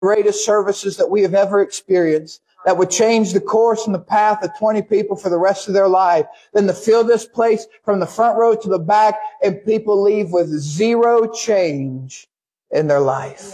greatest services that we have ever experienced, that would change the course and the path of 20 people for the rest of their life, than to fill this place from the front row to the back and people leave with zero change in their life.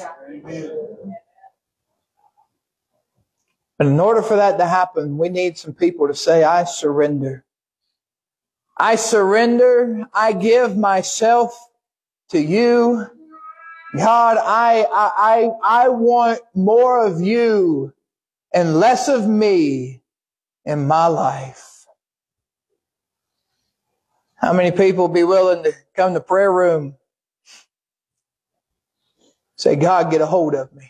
But in order for that to happen, we need some people to say, I surrender. I surrender. I give myself to you. God, I want more of you and less of me in my life. How many people will be willing to come to prayer room, say, God, get a hold of me?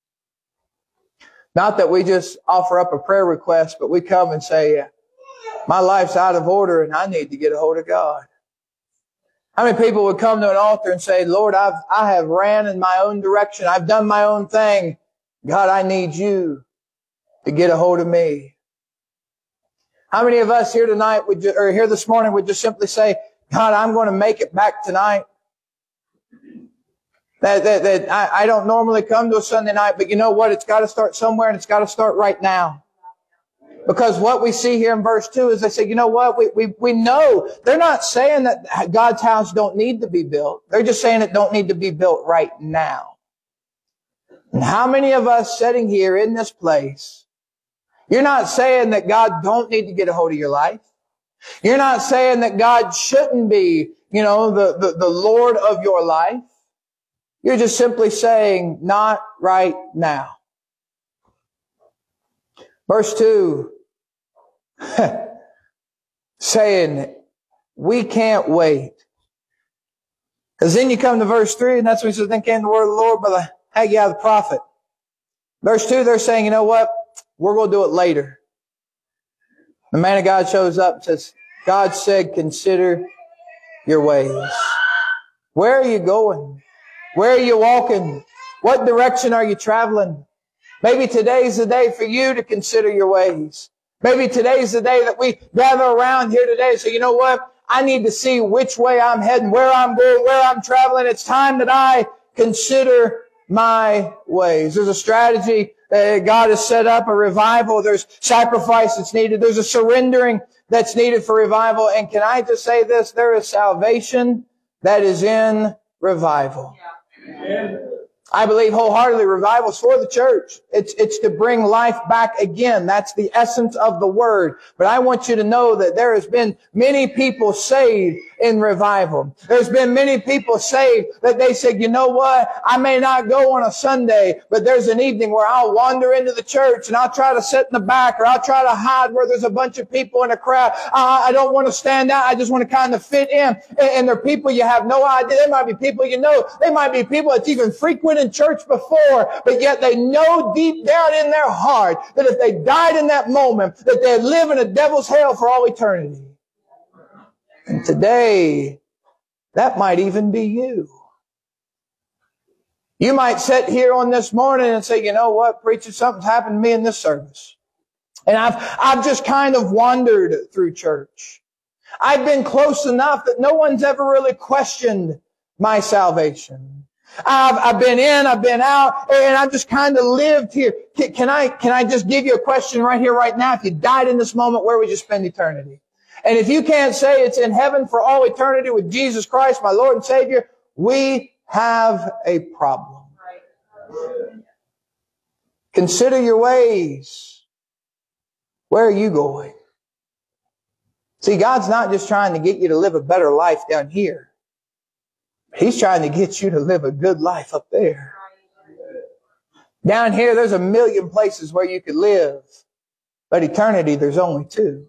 Not that we just offer up a prayer request, but we come and say, my life's out of order and I need to get a hold of God. How many people would come to an altar and say, Lord, I have ran in my own direction. I've done my own thing. God, I need you to get a hold of me. How many of us here tonight or here this morning would just simply say, God, I'm going to make it back tonight? That I don't normally come to a Sunday night, but you know what? It's got to start somewhere, and it's got to start right now. Because what we see here in verse 2 is they say, you know what? We know they're not saying that God's house don't need to be built. They're just saying it don't need to be built right now. And how many of us sitting here in this place, you're not saying that God don't need to get a hold of your life. You're not saying that God shouldn't be, the Lord of your life. You're just simply saying, not right now. Verse 2, saying, we can't wait. Because then you come to verse 3, and that's when he says, then came the word of the Lord by the Haggai the prophet. Verse 2, they're saying, you know what? We're going to do it later. The man of God shows up and says, God said, consider your ways. Where are you going? Where are you walking? What direction are you traveling? Maybe today's the day for you to consider your ways. Maybe today's the day that we gather around here today and say, you know what? I need to see which way I'm heading, where I'm going, where I'm traveling. It's time that I consider my ways. There's a strategy that God has set up, a revival. There's sacrifice that's needed. There's a surrendering that's needed for revival. And can I just say this? There is salvation that is in revival. Amen. I believe wholeheartedly revival is for the church. It's to bring life back again. That's the essence of the word. But I want you to know that there has been many people saved in revival. There's been many people saved that they said, you know what? I may not go on a Sunday, but there's an evening where I'll wander into the church and I'll try to sit in the back, or I'll try to hide where there's a bunch of people in a crowd. I don't want to stand out. I just want to kind of fit in. And there are people you have no idea. There might be people you know. They might be people that's even frequented in church before, but yet they know deep down in their heart that if they died in that moment, that they'd live in a devil's hell for all eternity. And today, that might even be you. You might sit here on this morning and say, you know what, preacher, something's happened to me in this service. And I've just kind of wandered through church. I've been close enough that no one's ever really questioned my salvation. I've been in, I've been out, and I've just kind of lived here. Can I just give you a question right here, right now? If you died in this moment, where would you spend eternity? And if you can't say it's in heaven for all eternity with Jesus Christ, my Lord and Savior, we have a problem. Consider your ways. Where are you going? See, God's not just trying to get you to live a better life down here. He's trying to get you to live a good life up there. Down here, there's a million places where you could live. But eternity, there's only two.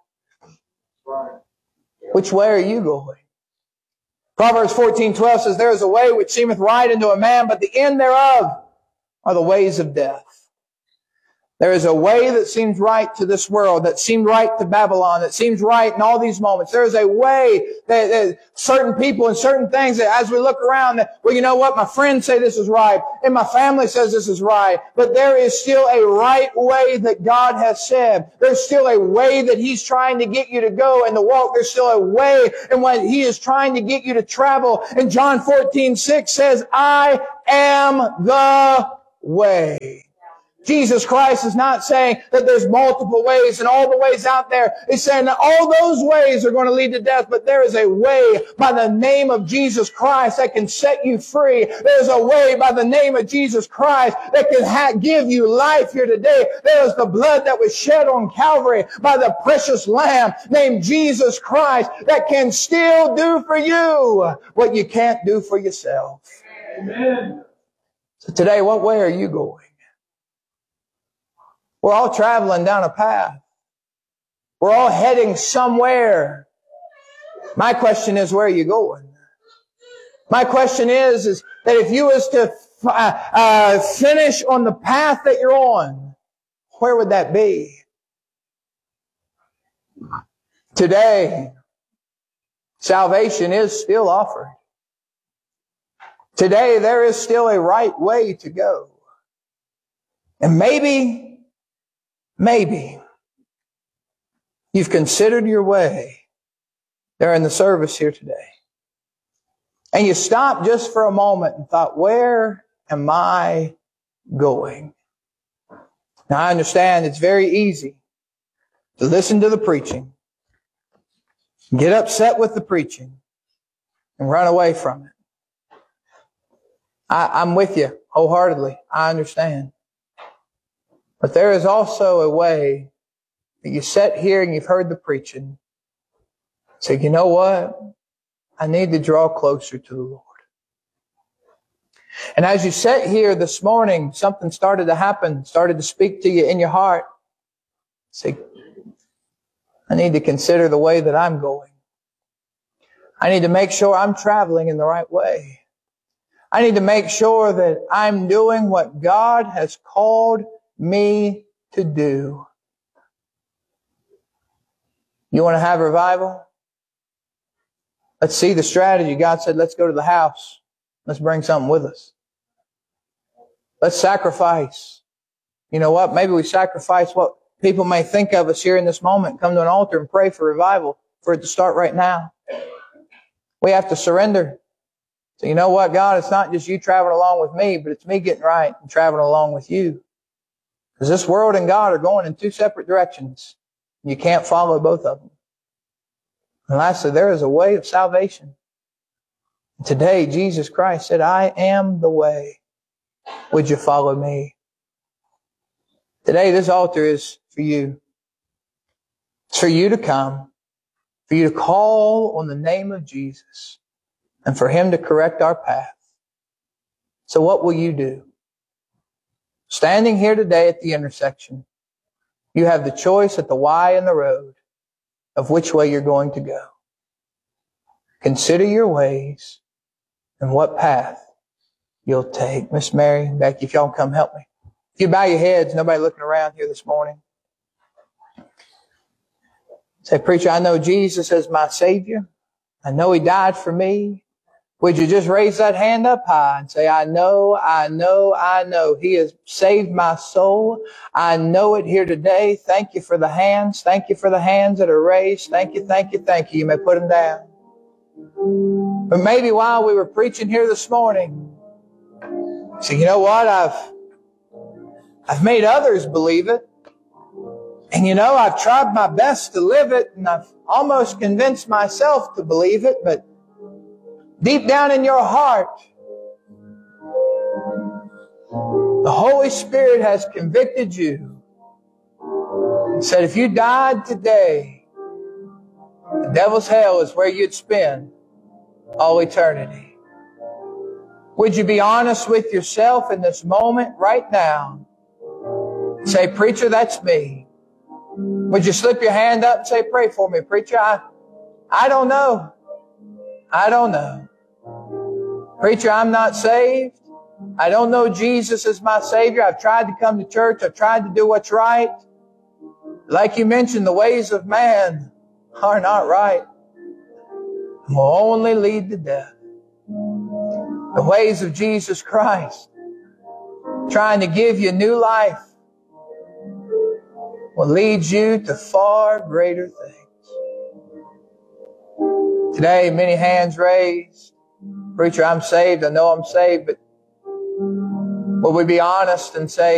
Which way are you going? Proverbs 14:12 says, there is a way which seemeth right unto a man, but the end thereof are the ways of death. There is a way that seems right to this world, that seemed right to Babylon, that seems right in all these moments. There is a way that certain people and certain things that as we look around, that, well, you know what? My friends say this is right, and my family says this is right. But there is still a right way that God has said. There's still a way that He's trying to get you to go and to walk. There's still a way in what He is trying to get you to travel. And John 14:6 says, I am the way. Jesus Christ is not saying that there's multiple ways and all the ways out there. He's saying that all those ways are going to lead to death, but there is a way by the name of Jesus Christ that can set you free. There's a way by the name of Jesus Christ that can give you life here today. There is the blood that was shed on Calvary by the precious Lamb named Jesus Christ that can still do for you what you can't do for yourself. Amen. So today, what way are you going? We're all traveling down a path. We're all heading somewhere. My question is, where are you going? My question is that if you was to finish on the path that you're on, where would that be? Today, salvation is still offered. Today, there is still a right way to go. And maybe you've considered your way there in the service here today. And you stopped just for a moment and thought, where am I going? Now I understand it's very easy to listen to the preaching, get upset with the preaching, and run away from it. I'm with you wholeheartedly. I understand. But there is also a way that you sit here and you've heard the preaching. Say, you know what? I need to draw closer to the Lord. And as you sat here this morning, something started to happen, started to speak to you in your heart. Say, I need to consider the way that I'm going. I need to make sure I'm traveling in the right way. I need to make sure that I'm doing what God has called me to do. You want to have revival? Let's see the strategy. God said, let's go to the house. Let's bring something with us. Let's sacrifice. You know what? Maybe we sacrifice what people may think of us here in this moment. Come to an altar and pray for revival, for it to start right now. We have to surrender. So you know what, God? It's not just you traveling along with me, but it's me getting right and traveling along with you. Because this world and God are going in two separate directions. You can't follow both of them. And lastly, there is a way of salvation. Today, Jesus Christ said, I am the way. Would you follow me? Today, this altar is for you. It's for you to come, for you to call on the name of Jesus, and for Him to correct our path. So what will you do? Standing here today at the intersection, you have the choice at the Y in the road of which way you're going to go. Consider your ways and what path you'll take. Miss Mary, Becky, if y'all come help me. If you bow your heads, nobody looking around here this morning. Say, preacher, I know Jesus is my Savior. I know He died for me. Would you just raise that hand up high and say, I know He has saved my soul. I know it here today. Thank you for the hands. Thank you for the hands that are raised. Thank you. You may put them down. But maybe while we were preaching here this morning, say, you know what? I've made others believe it. And you know, I've tried my best to live it, and I've almost convinced myself to believe it, but deep down in your heart, the Holy Spirit has convicted you and said, if you died today, the devil's hell is where you'd spend all eternity. Would you be honest with yourself in this moment right now? Say, preacher, that's me. Would you slip your hand up and say, pray for me, preacher? I don't know. Preacher, I'm not saved. I don't know Jesus as my Savior. I've tried to come to church. I've tried to do what's right. Like you mentioned, the ways of man are not right and will only lead to death. The ways of Jesus Christ, trying to give you new life, will lead you to far greater things. Today, many hands raised. Preacher, I'm saved. I know I'm saved, but Will we be honest and say,